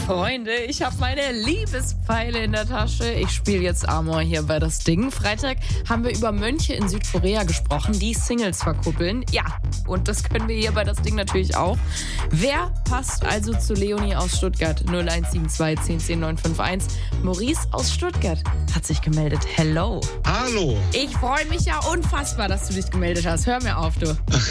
Freunde, ich habe meine Liebespfeile in der Tasche. Ich spiele jetzt Amor hier bei das Ding. Freitag haben wir über Mönche in Südkorea gesprochen, die Singles verkuppeln. Ja, und das können wir hier bei das Ding natürlich auch. Wer passt also zu Leonie aus Stuttgart? 0172 10 951. Maurice aus Stuttgart hat sich gemeldet. Hello. Hallo. Ich freue mich ja unfassbar, dass du dich gemeldet hast. Hör mir auf, du.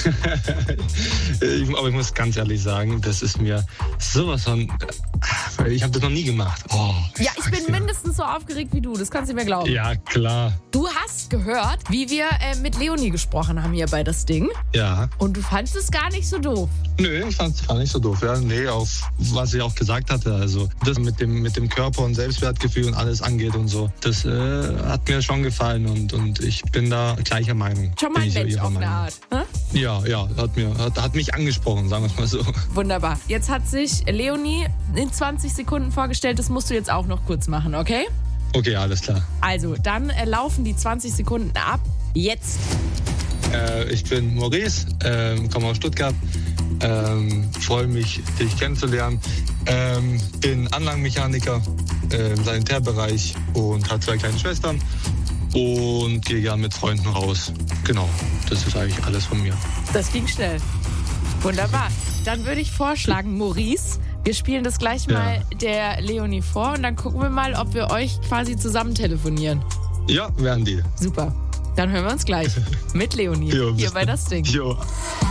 Aber ich muss ganz ehrlich sagen, das ist mir sowas von... Ich habe das noch nie gemacht. Oh, ja, ich bin mindestens so aufgeregt wie du. Das kannst du mir glauben. Ja, klar. Du hast gehört, wie wir mit Leonie gesprochen haben hier bei das Ding. Ja. Und du fandest es gar nicht so doof. Nö, ich fand es gar nicht so doof. Ja, nee, auf was ich auch gesagt hatte. Also das mit dem Körper und Selbstwertgefühl und alles angeht und so. Das hat mir schon gefallen und ich bin da gleicher Meinung. Schon mal ein Mensch auf eine Art. Hm? Ja, hat mich angesprochen, sagen wir es mal so. Wunderbar. Jetzt hat sich Leonie in 20 Sekunden vorgestellt. Das musst du jetzt auch noch kurz machen, okay? Okay, alles klar. Also, dann laufen die 20 Sekunden ab. Jetzt. Ich bin Maurice, komme aus Stuttgart. Freue mich, dich kennenzulernen. Bin Anlagenmechaniker im Sanitärbereich und habe 2 kleine Schwestern und gehe gerne mit Freunden raus. Genau, das ist eigentlich alles von mir. Das ging schnell. Wunderbar. Dann würde ich vorschlagen, Maurice, wir spielen das gleich mal der Leonie vor und dann gucken wir mal, ob wir euch quasi zusammen telefonieren. Ja, werden die. Super. Dann hören wir uns gleich mit Leonie Jo, hier bei das Ding. Jo.